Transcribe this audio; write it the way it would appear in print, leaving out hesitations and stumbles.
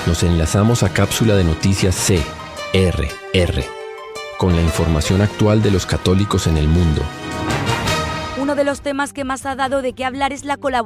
Nos enlazamos a Cápsula de Noticias CRR, con la información actual de los católicos en el mundo. Uno de los temas que más ha dado de qué hablar es la colaboración